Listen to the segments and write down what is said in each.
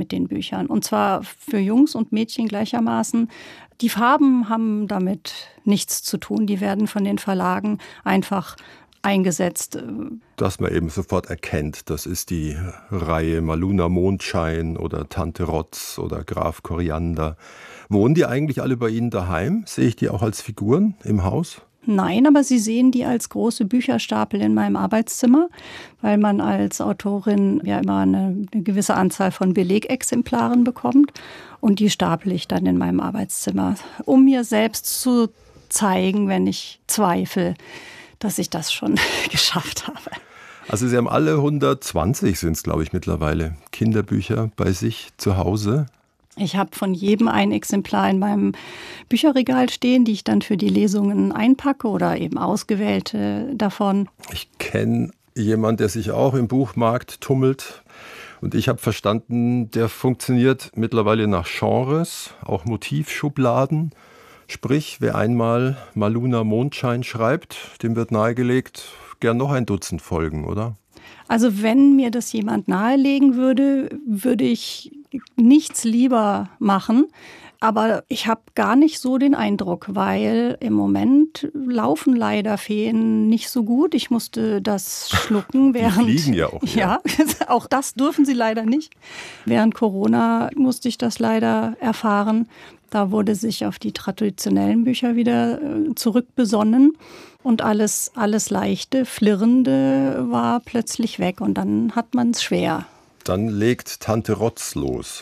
mit den Büchern. Und zwar für Jungs und Mädchen gleichermaßen. Die Farben haben damit nichts zu tun. Die werden von den Verlagen einfach eingesetzt. Dass man eben sofort erkennt, das ist die Reihe Maluna Mondschein oder Tante Rotz oder Graf Koriander. Wohnen die eigentlich alle bei Ihnen daheim? Sehe ich die auch als Figuren im Haus? Nein, aber Sie sehen die als große Bücherstapel in meinem Arbeitszimmer, weil man als Autorin ja immer eine gewisse Anzahl von Belegexemplaren bekommt. Und die stapel ich dann in meinem Arbeitszimmer, um mir selbst zu zeigen, wenn ich zweifle, dass ich das schon geschafft habe. Also Sie haben alle 120 sind es, glaube ich, mittlerweile, Kinderbücher bei sich zu Hause. Ich habe von jedem ein Exemplar in meinem Bücherregal stehen, die ich dann für die Lesungen einpacke oder eben ausgewählte davon. Ich kenne jemanden, der sich auch im Buchmarkt tummelt. Und ich habe verstanden, der funktioniert mittlerweile nach Genres, auch Motivschubladen. Sprich, wer einmal Maluna Mondschein schreibt, dem wird nahegelegt, gern noch ein Dutzend folgen, oder? Also wenn mir das jemand nahelegen würde, würde ich nichts lieber machen. Aber ich habe gar nicht so den Eindruck, weil im Moment laufen leider Feen nicht so gut. Ich musste das schlucken während... Die fliegen ja auch. Ja, auch das dürfen sie leider nicht. Während Corona musste ich das leider erfahren. Da wurde sich auf die traditionellen Bücher wieder zurückbesonnen. Und alles Leichte, Flirrende war plötzlich weg. Und dann hat man es schwer. Dann legt Tante Rotz los.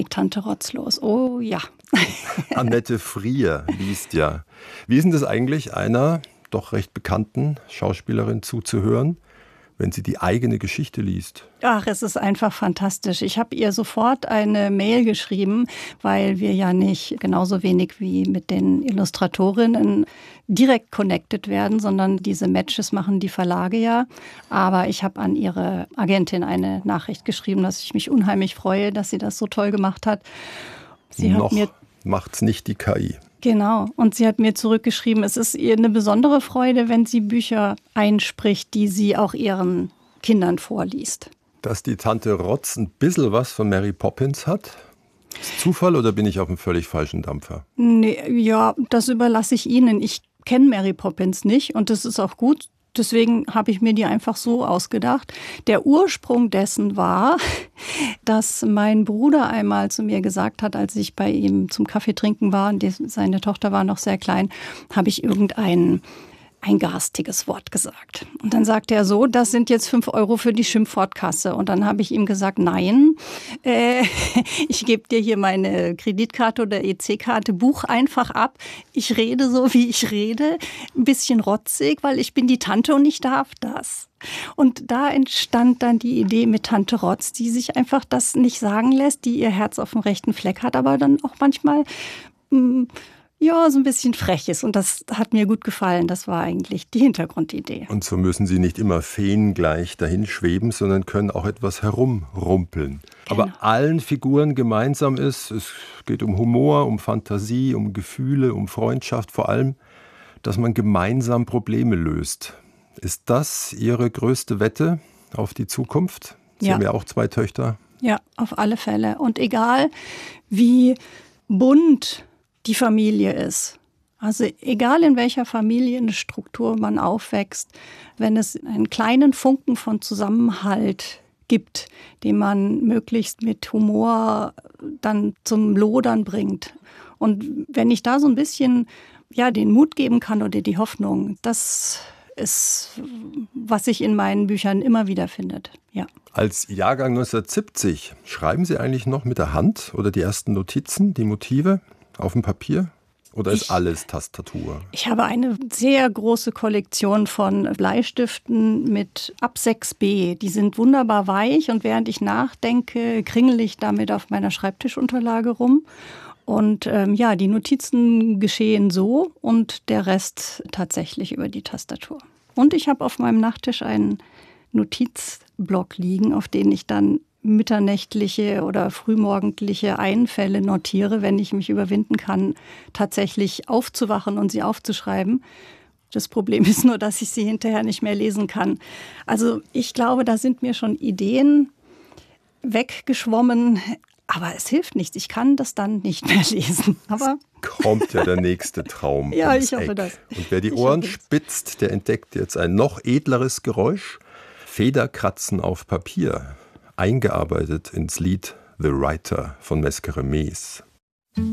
Oh ja. Annette Frier liest ja. Wie ist denn das eigentlich, einer doch recht bekannten Schauspielerin zuzuhören, wenn sie die eigene Geschichte liest? Ach, es ist einfach fantastisch. Ich habe ihr sofort eine Mail geschrieben, weil wir ja nicht genauso wenig wie mit den Illustratorinnen direkt connected werden, sondern diese Matches machen die Verlage ja. Aber ich habe an ihre Agentin eine Nachricht geschrieben, dass ich mich unheimlich freue, dass sie das so toll gemacht hat. Sie Noch hat mir macht's nicht die KI. Genau. Und sie hat mir zurückgeschrieben, es ist ihr eine besondere Freude, wenn sie Bücher einspricht, die sie auch ihren Kindern vorliest. Dass die Tante Rotz ein bisschen was von Mary Poppins hat? Ist Zufall oder bin ich auf einem völlig falschen Dampfer? Nee, ja, das überlasse ich Ihnen. Ich kenne Mary Poppins nicht und das ist auch gut. Deswegen habe ich mir die einfach so ausgedacht. Der Ursprung dessen war, dass mein Bruder einmal zu mir gesagt hat, als ich bei ihm zum Kaffee trinken war und seine Tochter war noch sehr klein, habe ich ein garstiges Wort gesagt. Und dann sagte er so, das sind jetzt 5 € für die Schimpfwortkasse. Und dann habe ich ihm gesagt, nein, ich gebe dir hier meine Kreditkarte oder EC-Karte, buch einfach ab. Ich rede so, wie ich rede, ein bisschen rotzig, weil ich bin die Tante und ich darf das. Und da entstand dann die Idee mit Tante Rotz, die sich einfach das nicht sagen lässt, die ihr Herz auf dem rechten Fleck hat, aber dann auch manchmal... ja, so ein bisschen frech ist. Und das hat mir gut gefallen. Das war eigentlich die Hintergrundidee. Und so müssen sie nicht immer feengleich dahin schweben, sondern können auch etwas herumrumpeln. Genau. Aber allen Figuren gemeinsam ist, es geht um Humor, um Fantasie, um Gefühle, um Freundschaft, vor allem, dass man gemeinsam Probleme löst. Ist das Ihre größte Wette auf die Zukunft? Sie haben ja auch 2 Töchter. Ja, auf alle Fälle. Und egal, wie bunt die Familie ist. Also egal in welcher Familienstruktur man aufwächst, wenn es einen kleinen Funken von Zusammenhalt gibt, den man möglichst mit Humor dann zum Lodern bringt. Und wenn ich da so ein bisschen den Mut geben kann oder die Hoffnung, das ist, was sich in meinen Büchern immer wieder findet. Ja. Als Jahrgang 1970, schreiben Sie eigentlich noch mit der Hand oder die ersten Notizen, die Motive? Auf dem Papier? Oder ist alles Tastatur? Ich habe eine sehr große Kollektion von Bleistiften mit ab 6B. Die sind wunderbar weich und während ich nachdenke, kringel ich damit auf meiner Schreibtischunterlage rum. Und die Notizen geschehen so und der Rest tatsächlich über die Tastatur. Und ich habe auf meinem Nachttisch einen Notizblock liegen, auf den ich dann mitternächtliche oder frühmorgendliche Einfälle notiere, wenn ich mich überwinden kann, tatsächlich aufzuwachen und sie aufzuschreiben. Das Problem ist nur, dass ich sie hinterher nicht mehr lesen kann. Also ich glaube, da sind mir schon Ideen weggeschwommen. Aber es hilft nichts. Ich kann das dann nicht mehr lesen. Aber kommt ja der nächste Traum. Ja, ich hoffe das. Und wer die Ohren spitzt, der entdeckt jetzt ein noch edleres Geräusch. Federkratzen auf Papier, eingearbeitet ins Lied The Writer von Mescremes.